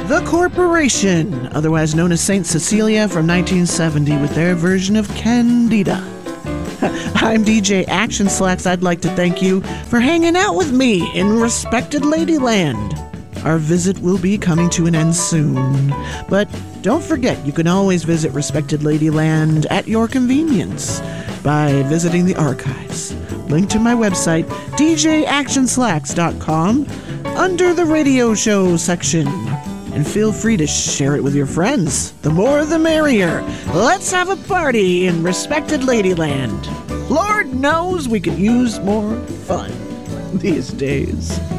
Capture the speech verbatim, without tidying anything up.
The Corporation, otherwise known as Saint Cecilia from nineteen seventy with their version of Candida. I'm D J Action Slacks. I'd like to thank you for hanging out with me in Respected Ladyland. Our visit will be coming to an end soon, but don't forget you can always visit Respected Ladyland at your convenience by visiting the archives. Link to my website, d j action slacks dot com, under the radio show section. And feel free to share it with your friends. The more the merrier. Let's have a party in Respected Ladyland. Lord knows we could use more fun these days.